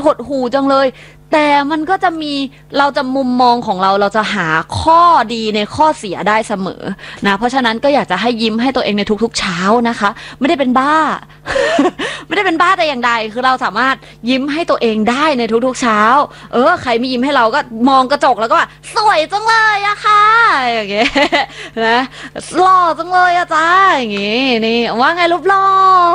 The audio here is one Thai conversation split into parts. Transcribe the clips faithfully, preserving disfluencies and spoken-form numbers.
หดหู่จังเลยแต่มันก็จะมีเราจะมุมมองของเราเราจะหาข้อดีในข้อเสียได้เสมอนะเพราะฉะนั้นก็อยากจะให้ยิ้มให้ตัวเองในทุกๆเช้านะคะไม่ได้เป็นบ้า ไม่ได้เป็นบ้าแต่อย่างใดคือเราสามารถยิ้มให้ตัวเองได้ในทุกๆเช้าเออใครไม่ยิ้มให้เราก็มองกระจกแล้วก็ว่าสวยจังเลยอะค่ะอย่างเงี้ยนะหล่อจังเลยอะจ้าอย่างงี้นี่ว่าไงรูปหล่อ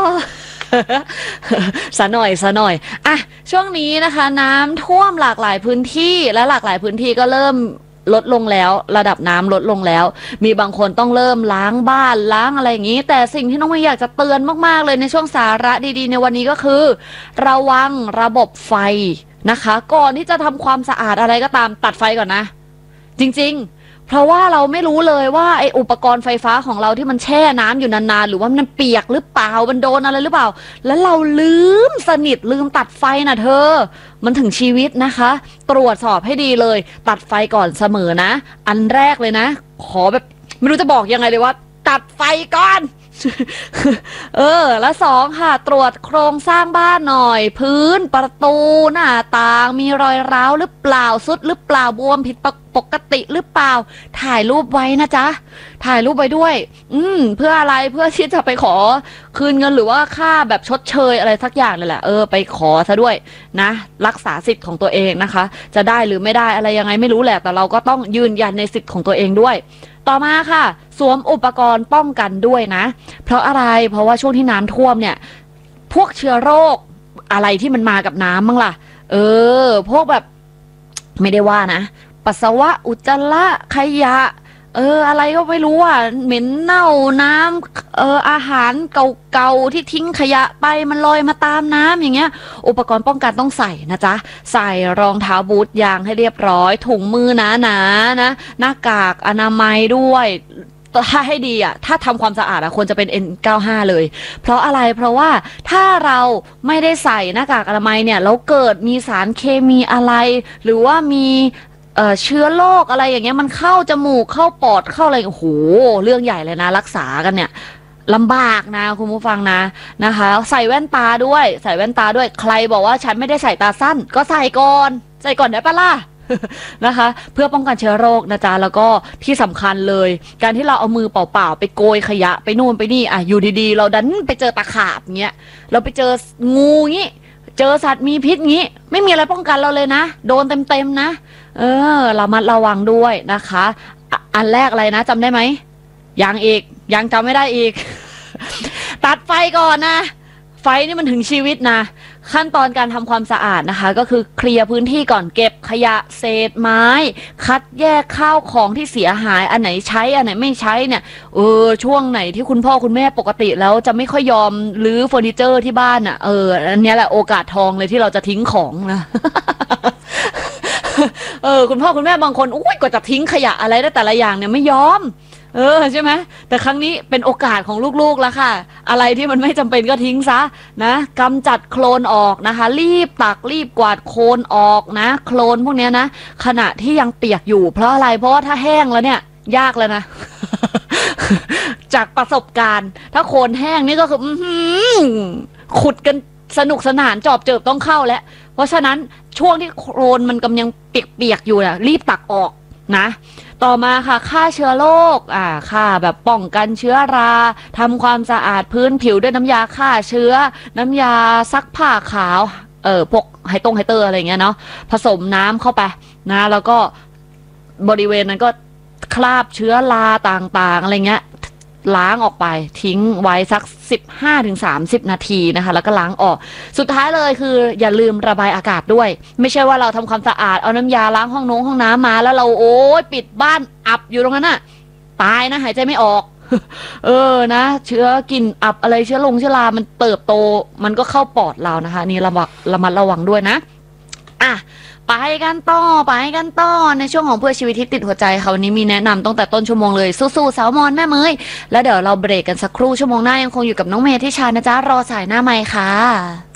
สะหน่อยสะหน่อยอ่ะช่วงนี้นะคะน้ำท่วมหลากหลายพื้นที่และหลากหลายพื้นที่ก็เริ่มลดลงแล้วระดับน้ำลดลงแล้วมีบางคนต้องเริ่มล้างบ้านล้างอะไรอย่างนี้แต่สิ่งที่น้องเมย์อยากจะเตือนมากๆเลยในช่วงสาระดีๆในวันนี้ก็คือระวังระบบไฟนะคะก่อนที่จะทำความสะอาดอะไรก็ตามตัดไฟก่อนนะจริงๆเพราะว่าเราไม่รู้เลยว่าไออุปกรณ์ไฟฟ้าของเราที่มันแช่น้ำอยู่นานๆหรือว่ามันเปียกหรือเปล่ามันโดนอะไรหรือเปล่าแล้วเราลืมสนิทลืมตัดไฟนะเธอมันถึงชีวิตนะคะตรวจสอบให้ดีเลยตัดไฟก่อนเสมอนะอันแรกเลยนะขอแบบไม่รู้จะบอกยังไงเลยว่าตัดไฟก่อน เออแล้วสองค่ะตรวจโครงสร้างบ้านหน่อยพื้นประตูหน้าต่างมีรอยร้าวหรือเปล่าซุดหรือเปล่าบวมผิดปกติหรือเปล่าถ่ายรูปไว้นะจ๊ะถ่ายรูปไว้ด้วยอืมเพื่ออะไรเพื่อที่จะไปขอคืนเงินหรือว่าค่าแบบชดเชยอะไรสักอย่างเลยแหละเออไปขอซะด้วยนะรักษาสิทธิ์ของตัวเองนะคะจะได้หรือไม่ได้อะไรยังไงไม่รู้แหละแต่เราก็ต้องยืนยันในสิทธิ์ของตัวเองด้วยต่อมาค่ะสวมอุปกรณ์ป้องกันด้วยนะเพราะอะไรเพราะว่าช่วงที่น้ำท่วมเนี่ยพวกเชื้อโรคอะไรที่มันมากับน้ำมั้งล่ะเออพวกแบบไม่ได้ว่านะปัสสาวะอุจจาระขยะเอออะไรก็ไม่รู้อ่ะเหม็นเน่าน้ำเอออาหารเก่าๆที่ทิ้งขยะไปมันลอยมาตามน้ำอย่างเงี้ยอุปกรณ์ป้องกันต้องใส่นะจ๊ะใส่รองเท้าบูทยางให้เรียบร้อยถุงมือหนาๆนะหน้ากากอนามัยด้วยถ้าให้ดีอ่ะถ้าทำความสะอาดอ่ะควรจะเป็น เอ็น เก้าสิบห้า เลยเพราะอะไรเพราะว่าถ้าเราไม่ได้ใส่หน้ากากอนามัยเนี่ยแล้วเกิดมีสารเคมีอะไรหรือว่ามีเอ่อเชื้อโรคอะไรอย่างเงี้ยมันเข้าจมูกเข้าปอดเข้าอะไรโอ้โหเรื่องใหญ่เลยนะรักษากันเนี่ยลำบากนะคุณผู้ฟังนะนะคะใส่แว่นตาด้วยใส่แว่นตาด้วยใครบอกว่าฉันไม่ได้ใส่ตาสั้นก็ใส่ก่อนใส่ก่อนได้ปะล่ะ นะคะเพื่อป้องกันเชื้อโรคนะจ๊ะแล้วก็ที่สำคัญเลยการที่เราเอามือเปล่าๆไปโกยขยะไปนู่นไปนี่อ่ะอยู่ดีๆเราดันไปเจอตะขาบเงี้ยเราไปเจองูงี้เจอสัตว์มีพิษงี้ไม่มีอะไรป้องกันเราเลยนะโดนเต็มๆนะเออเรามาระวังด้วยนะคะอันแรกอะไรนะจำได้ไหมยังอีกยังจำไม่ได้อีก ตัดไฟก่อนนะไฟนี่มันถึงชีวิตนะขั้นตอนการทำความสะอาดนะคะก็คือเคลียร์พื้นที่ก่อนเก็บขยะเศษไม้คัดแยกข้าวของที่เสียหายอันไหนใช้อันไหนไม่ใช้เนี่ยเออช่วงไหนที่คุณพ่อคุณแม่ปกติแล้วจะไม่ค่อยยอมรื้อเฟอร์นิเจอร์ที่บ้านอ่ะเอออันนี้แหละโอกาสทองเลยที่เราจะทิ้งของนะ เออคุณพ่อคุณแม่บางคนอุ้ยกว่าจะทิ้งขยะอะไรได้แต่ละอย่างเนี่ยไม่ยอมเออใช่ไหมแต่ครั้งนี้เป็นโอกาสของลูกๆแล้วค่ะอะไรที่มันไม่จำเป็นก็ทิ้งซะนะกำจัดโคลนออกนะคะรีบตักรีบกวาดโคลนออกนะโคลนพวกนี้นะขณะที่ยังเปียกอยู่เพราะอะไรเพราะว่าถ้าแห้งแล้วเนี่ยยากเลยนะ จากประสบการณ์ถ้าโคลนแห้งนี่ก็คือขุดกันสนุกสนานจอบเจิบต้องเข้าแล้วเพราะฉะนั้นช่วงที่โคลนมันกำลังเปียกๆอยู่นะรีบตักออกนะต่อมาค่ะฆ่าเชื้อโรคอ่าฆ่าแบบป้องกันเชื้อราทำความสะอาดพื้นผิวด้วยน้ำยาฆ่าเชื้อน้ำยาซักผ้าขาวเออพวกไฮตงไฮเตอร์อะไรเงี้ยเนาะผสมน้ำเข้าไปนะแล้วก็บริเวณนั้นก็คราบเชื้อราต่างๆอะไรเงี้ยล้างออกไปทิ้งไว้สัก สิบห้าถึงสามสิบ นาทีนะคะแล้วก็ล้างออกสุดท้ายเลยคืออย่าลืมระบายอากาศด้วยไม่ใช่ว่าเราทำความสะอาดเอาน้ำยาล้างห้องน้องห้องน้ำมาแล้วเราโอ๊ยปิดบ้านอับอยู่ตรงนั้นน่ะตายนะหายใจไม่ออก เออนะเชื้อกลิ่นอับอะไรเชื้อลงเชื้อรามันเติบโตมันก็เข้าปอดเรานะคะนี่ระวังระมัดระวังด้วยนะอ่ะไปกันต่อไปกันต่อในช่วงของเพื่อชีวิตที่ติดหัวใจค่ะวันนี้มีแนะนำตั้งแต่ต้นชั่วโมงเลยสู้ๆสาวมอนแม่เมยแล้วเดี๋ยวเราเบรกกันสักครู่ชั่วโมงหน้ายังคงอยู่กับน้องเมย์ที่ชานะจ๊ะรอสายหน้าไมค์ค่ะ